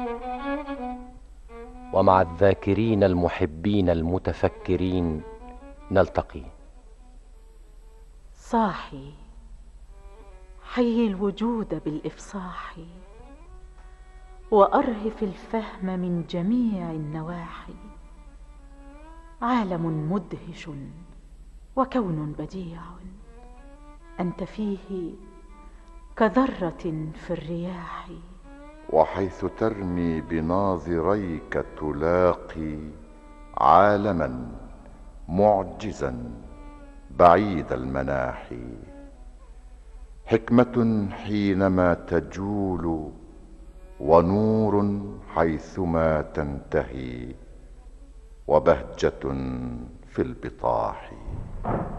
ومع الذاكرين المحبين المتفكرين نلتقي. صاحي حيي الوجود بالإفصاح، وأرهف الفهم من جميع النواحي. عالم مدهش وكون بديع، أنت فيه كذرة في الرياح. وحيث ترمي بناظريك تلاقي عالما معجزا بعيد المناحي. حكمة حينما تجول، ونور حيثما تنتهي، وبهجة في البطاح.